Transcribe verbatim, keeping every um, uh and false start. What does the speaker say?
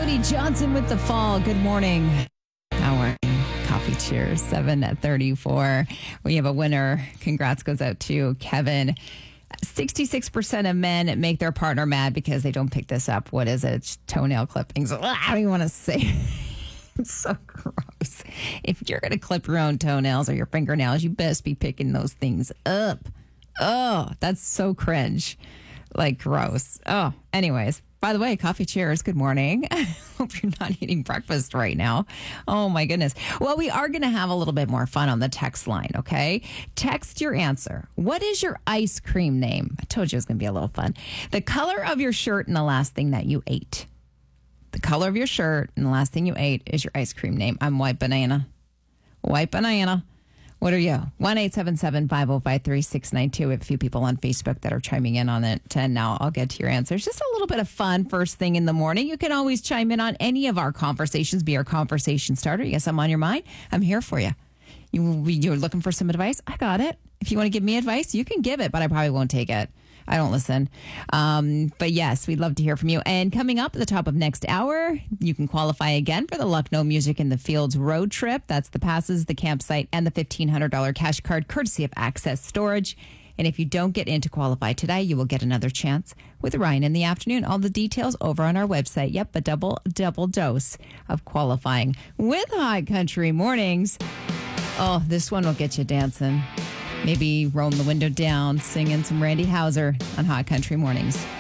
Cody Johnson with The Fall. Good morning. How are you? Coffee Cheers, seven thirty-four. We have a winner. Congrats goes out to Kevin. sixty-six percent of men make their partner mad because they don't pick this up. What is it? Toenail clippings. Ugh, I don't even want to say it. It's so gross. If you're going to clip your own toenails or your fingernails, you best be picking those things up. Oh, that's so cringe. Like, gross. Oh, anyways. By the way, Coffee Cheers, good morning. I hope you're not eating breakfast right now. Oh, my goodness. Well, we are going to have a little bit more fun on the text line, okay? Text your answer. What is your ice cream name? I told you it was going to be a little fun. The color of your shirt and the last thing that you ate. The color of your shirt and the last thing you ate is your ice cream name. I'm White Banana. White Banana. What are you? one eight seven seven, five oh five, three six nine two. We have a few people on Facebook that are chiming in on it. And now I'll get to your answers. Just a little bit of fun first thing in the morning. You can always chime in on any of our conversations, be our conversation starter. Yes, I'm on your mind. I'm here for you. you. You're looking for some advice? I got it. If you want to give me advice, you can give it, but I probably won't take it. I don't listen. Um, but yes, we'd love to hear from you. And coming up at the top of next hour, you can qualify again for the Lucknow Music in the Fields road trip. That's the passes, the campsite, and the fifteen hundred dollars cash card courtesy of Access Storage. And if you don't get in to qualify today, you will get another chance with Ryan in the afternoon. All the details over on our website. Yep, a double, double dose of qualifying with Hot Country Mornings. Oh, this one will get you dancing. Maybe rolling the window down, singing some Randy Houser on Hot Country Mornings.